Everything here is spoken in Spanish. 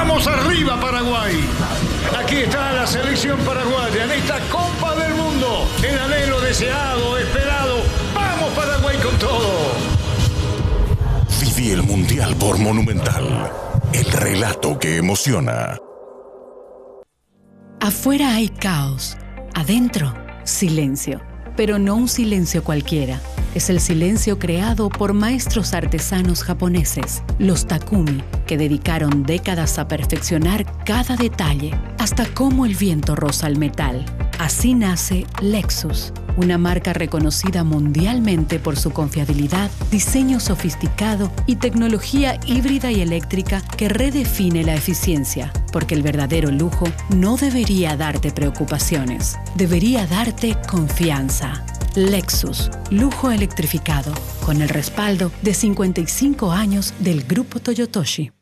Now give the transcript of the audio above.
¡Vamos arriba, Paraguay! Aquí está la selección paraguaya en esta Copa del Mundo. El anhelo deseado, esperado. ¡Vamos, Paraguay, con todo! Viví el Mundial por Monumental. El relato que emociona. Afuera hay caos. Adentro, silencio. Pero no un silencio cualquiera. Es el silencio creado por maestros artesanos japoneses, los Takumi, que dedicaron décadas a perfeccionar cada detalle, hasta cómo el viento roza el metal. Así nace Lexus, una marca reconocida mundialmente por su confiabilidad, diseño sofisticado y tecnología híbrida y eléctrica que redefine la eficiencia, porque el verdadero lujo no debería darte preocupaciones, debería darte confianza. Lexus, lujo electrificado, con el respaldo de 55 años del Grupo Toyotoshi.